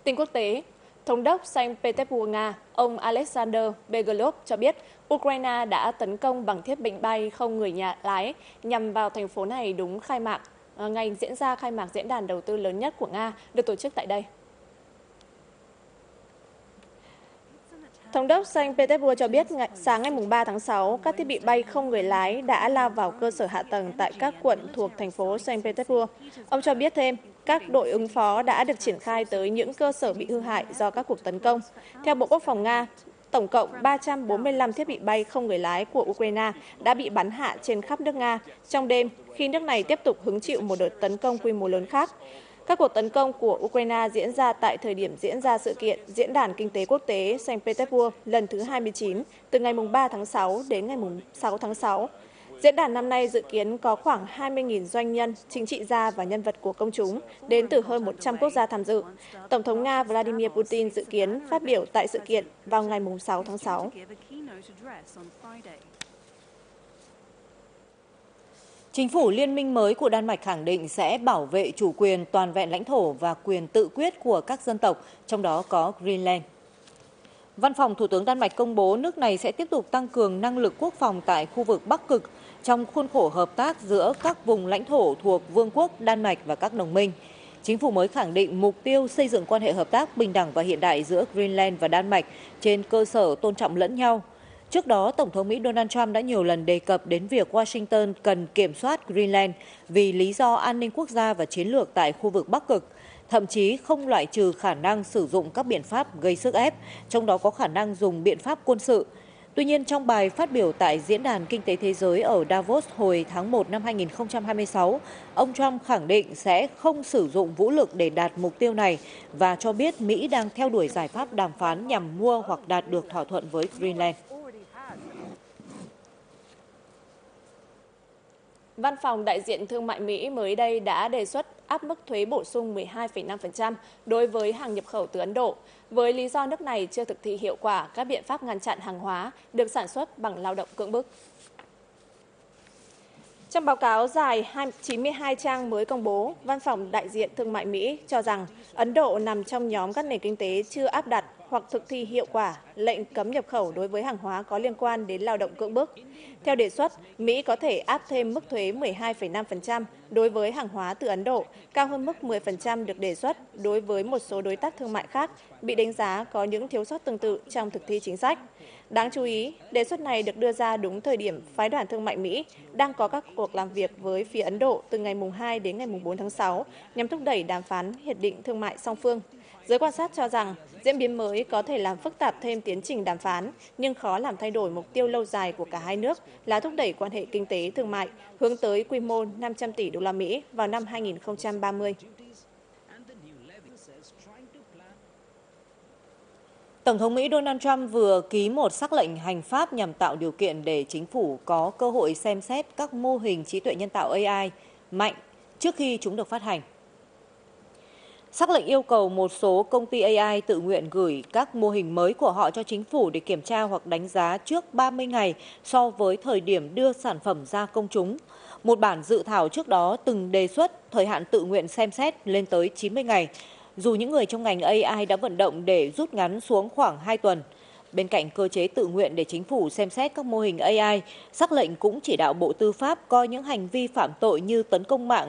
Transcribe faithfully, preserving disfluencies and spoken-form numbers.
Tin quốc tế, Thống đốc Saint Petersburg, Nga, ông Alexander Begolov cho biết Ukraine đã tấn công bằng thiết bị bay không người nhà lái nhằm vào thành phố này đúng khai mạc ngày diễn ra khai mạc diễn đàn đầu tư lớn nhất của Nga được tổ chức tại đây. Thống đốc Saint Petersburg cho biết sáng ngày ba tháng sáu, các thiết bị bay không người lái đã lao vào cơ sở hạ tầng tại các quận thuộc thành phố Saint Petersburg. Ông cho biết thêm, các đội ứng phó đã được triển khai tới những cơ sở bị hư hại do các cuộc tấn công. Theo Bộ Quốc phòng Nga, tổng cộng ba trăm bốn mươi lăm thiết bị bay không người lái của Ukraine đã bị bắn hạ trên khắp nước Nga trong đêm khi nước này tiếp tục hứng chịu một đợt tấn công quy mô lớn khác. Các cuộc tấn công của Ukraine diễn ra tại thời điểm diễn ra sự kiện Diễn đàn Kinh tế Quốc tế Saint Petersburg lần thứ hai mươi chín, từ ngày ba tháng sáu đến ngày sáu tháng sáu. Diễn đàn năm nay dự kiến có khoảng hai mươi nghìn doanh nhân, chính trị gia và nhân vật của công chúng đến từ hơn một trăm quốc gia tham dự. Tổng thống Nga Vladimir Putin dự kiến phát biểu tại sự kiện vào ngày sáu tháng sáu. Chính phủ liên minh mới của Đan Mạch khẳng định sẽ bảo vệ chủ quyền toàn vẹn lãnh thổ và quyền tự quyết của các dân tộc, trong đó có Greenland. Văn phòng Thủ tướng Đan Mạch công bố nước này sẽ tiếp tục tăng cường năng lực quốc phòng tại khu vực Bắc Cực trong khuôn khổ hợp tác giữa các vùng lãnh thổ thuộc Vương quốc Đan Mạch và các đồng minh. Chính phủ mới khẳng định mục tiêu xây dựng quan hệ hợp tác bình đẳng và hiện đại giữa Greenland và Đan Mạch trên cơ sở tôn trọng lẫn nhau. Trước đó, Tổng thống Mỹ Donald Trump đã nhiều lần đề cập đến việc Washington cần kiểm soát Greenland vì lý do an ninh quốc gia và chiến lược tại khu vực Bắc Cực, thậm chí không loại trừ khả năng sử dụng các biện pháp gây sức ép, trong đó có khả năng dùng biện pháp quân sự. Tuy nhiên, trong bài phát biểu tại Diễn đàn Kinh tế Thế giới ở Davos hồi tháng một năm hai nghìn không trăm hai mươi sáu, ông Trump khẳng định sẽ không sử dụng vũ lực để đạt mục tiêu này và cho biết Mỹ đang theo đuổi giải pháp đàm phán nhằm mua hoặc đạt được thỏa thuận với Greenland. Văn phòng đại diện thương mại Mỹ mới đây đã đề xuất áp mức thuế bổ sung mười hai phẩy năm phần trăm đối với hàng nhập khẩu từ Ấn Độ, với lý do nước này chưa thực thi hiệu quả các biện pháp ngăn chặn hàng hóa được sản xuất bằng lao động cưỡng bức. Trong báo cáo dài chín mươi hai trang mới công bố, Văn phòng đại diện thương mại Mỹ cho rằng Ấn Độ nằm trong nhóm các nền kinh tế chưa áp đặt hoặc thực thi hiệu quả lệnh cấm nhập khẩu đối với hàng hóa có liên quan đến lao động cưỡng bức. Theo đề xuất, Mỹ có thể áp thêm mức thuế mười hai phẩy năm phần trăm đối với hàng hóa từ Ấn Độ, cao hơn mức mười phần trăm được đề xuất đối với một số đối tác thương mại khác bị đánh giá có những thiếu sót tương tự trong thực thi chính sách. Đáng chú ý, đề xuất này được đưa ra đúng thời điểm Phái đoàn Thương mại Mỹ đang có các cuộc làm việc với phía Ấn Độ từ ngày hai đến ngày bốn tháng sáu nhằm thúc đẩy đàm phán hiệp định thương mại song phương. Giới quan sát cho rằng diễn biến mới có thể làm phức tạp thêm tiến trình đàm phán, nhưng khó làm thay đổi mục tiêu lâu dài của cả hai nước là thúc đẩy quan hệ kinh tế thương mại hướng tới quy mô năm trăm tỷ đô la Mỹ vào năm hai nghìn không trăm ba mươi. Tổng thống Mỹ Donald Trump vừa ký một sắc lệnh hành pháp nhằm tạo điều kiện để chính phủ có cơ hội xem xét các mô hình trí tuệ nhân tạo A I mạnh trước khi chúng được phát hành. Sắc lệnh yêu cầu một số công ty A I tự nguyện gửi các mô hình mới của họ cho chính phủ để kiểm tra hoặc đánh giá trước ba mươi ngày so với thời điểm đưa sản phẩm ra công chúng. Một bản dự thảo trước đó từng đề xuất thời hạn tự nguyện xem xét lên tới chín mươi ngày, dù những người trong ngành A I đã vận động để rút ngắn xuống khoảng hai tuần. Bên cạnh cơ chế tự nguyện để chính phủ xem xét các mô hình A I, sắc lệnh cũng chỉ đạo Bộ Tư pháp coi những hành vi phạm tội như tấn công mạng